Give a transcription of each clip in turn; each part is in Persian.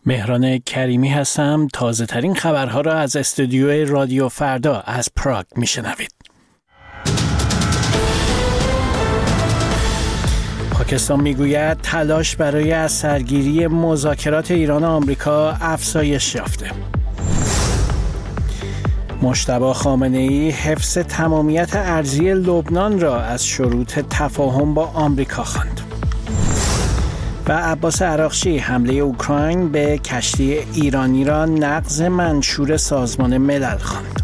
مهران کریمی هستم. تازه ترین خبرها را از استودیوی رادیو فردا از پراگ میشنوید. پاکستان میگوید تلاش برای از سرگیری مذاکرات ایران و آمریکا افزایش یافته. مجتبی خامنه‌ای حفظ تمامیت ارضی لبنان را از شروط تفاهم با آمریکا خواند. و عباس عراقچی حمله اوکراین به کشتی ایرانی را نقض منشور سازمان ملل خواند.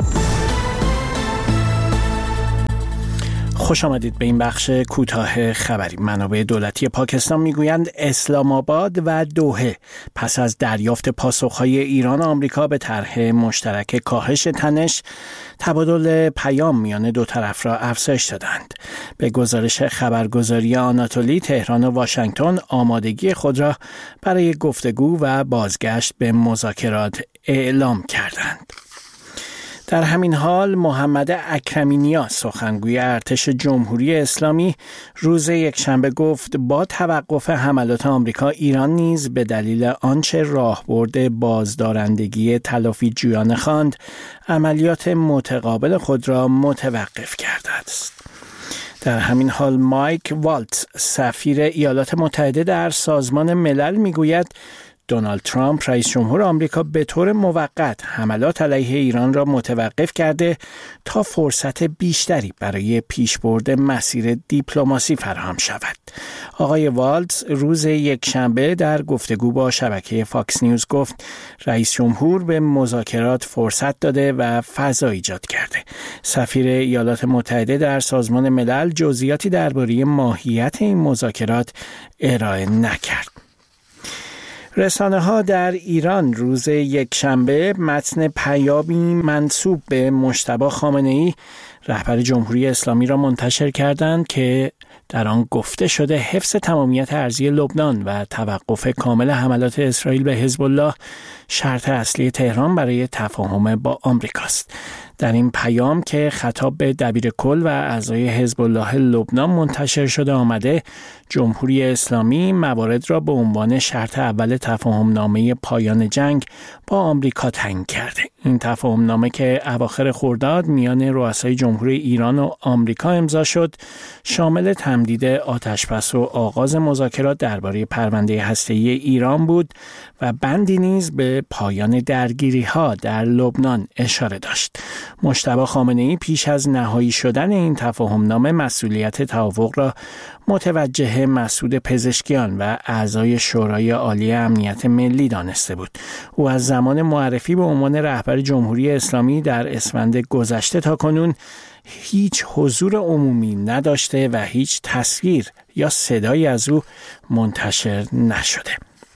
خوش آمدید به این بخش کوتاه خبری. منابع دولتی پاکستان میگویند اسلام آباد و دوحه پس از دریافت پاسخهای ایران و آمریکا به طرح مشترک کاهش تنش، تبادل پیام میان دو طرف را افزایش دادند. به گزارش خبرگزاری آناتولی، تهران و واشنگتن آمادگی خود را برای گفتگو و بازگشت به مذاکرات اعلام کردند. در همین حال محمد اکرمی سخنگوی ارتش جمهوری اسلامی روز یکشنبه گفت با توقف حملات آمریکا، ایران نیز به دلیل آنچه راهبرد بازدارندگی تلافی جویانه خواند عملیات متقابل خود را متوقف کرده است. در همین حال مایک والتز سفیر ایالات متحده در سازمان ملل میگوید دونالد ترامپ رئیس جمهور آمریکا به طور موقت حملات علیه ایران را متوقف کرده تا فرصت بیشتری برای پیشبرد مسیر دیپلماسی فراهم شود. آقای والتز روز یکشنبه در گفتگو با شبکه فاکس نیوز گفت رئیس جمهور به مذاکرات فرصت داده و فضا ایجاد کرده. سفیر ایالات متحده در سازمان ملل جزئیاتی درباره ماهیت این مذاکرات ارائه نکرد. رسانه‌ها در ایران روز یکشنبه متن پیامی منسوب به مجتبی خامنه‌ای رهبر جمهوری اسلامی را منتشر کردند که در آن گفته شده حفظ تمامیت ارضی لبنان و توقف کامل حملات اسرائیل به حزب الله شرط اصلی تهران برای تفاهم با آمریکاست. در این پیام که خطاب به دبیر کل و اعضای حزب الله لبنان منتشر شده آمده، جمهوری اسلامی موارد را به عنوان شرط اول تفاهمنامه پایان جنگ با آمریکا تعیین کرده. این تفاهمنامه که اواخر خرداد میان رؤسای جمهوری ایران و آمریکا امضا شد، شامل تمدید آتشبس و آغاز مذاکرات درباره پرونده هسته‌ای ایران بود و بندی نیز به پایان درگیری‌ها در لبنان اشاره داشت. مجتبی خامنه‌ای پیش از نهایی شدن این تفاهمنامه مسئولیت توافق را متوجه مسعود پزشکیان و اعضای شورای عالی امنیت ملی دانسته بود. او از زمان معرفی به عنوان رهبر جمهوری اسلامی در اسفند گذشته تا کنون هیچ حضور عمومی نداشته و هیچ تصویر یا صدایی از او منتشر نشده.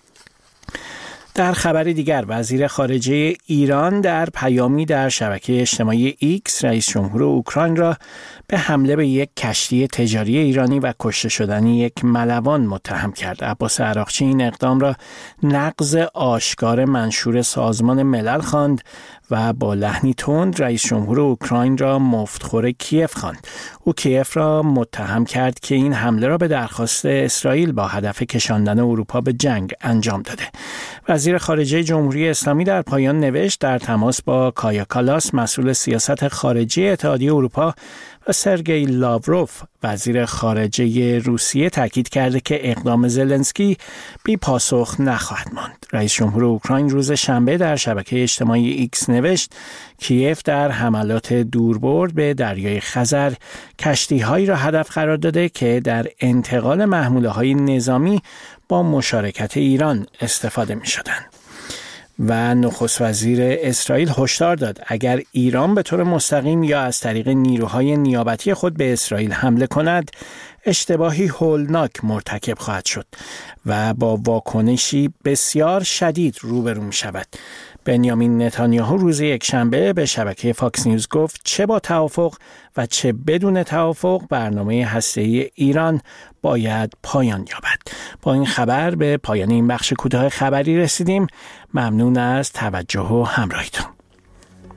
در خبر دیگر، وزیر خارجه ایران در پیامی در شبکه اجتماعی ایکس رئیس جمهور اوکراین را به حمله به یک کشتی تجاری ایرانی و کشته شدن یک ملوان متهم کرد. عباس عراقچی این اقدام را نقض آشکار منشور سازمان ملل خواند و با لحنی تند رئیس جمهور اوکراین را مفتخور کیف خواند. او کیف را متهم کرد که این حمله را به درخواست اسرائیل با هدف کشاندن اروپا به جنگ انجام داده. وزیر خارجه جمهوری اسلامی در پایان نوشت در تماس با کایا کالاس مسئول سیاست خارجی اتحادیه اروپا و سرگئی لاوروف وزیر خارجه روسیه تاکید کرده که اقدام زلنسکی بی پاسخ نخواهد ماند. رئیس جمهور اوکراین روز شنبه در شبکه اجتماعی ایکس نوشت کیف در حملات دوربرد به دریای خزر کشتی‌هایی را هدف قرار داده که در انتقال محموله‌های نظامی با مشارکت ایران استفاده می‌شدند. و نخست وزیر اسرائیل هشدار داد اگر ایران به طور مستقیم یا از طریق نیروهای نیابتی خود به اسرائیل حمله کند، اشتباهی هولناک مرتکب خواهد شد و با واکنشی بسیار شدید روبرو می شود. بنیامین نتانیاهو روز یکشنبه به شبکه فاکس نیوز گفت چه با توافق و چه بدون توافق برنامه هسته‌ای ایران باید پایان یابد. با این خبر به پایان این بخش کوتاه خبری رسیدیم. ممنون از توجه و همراهیتون.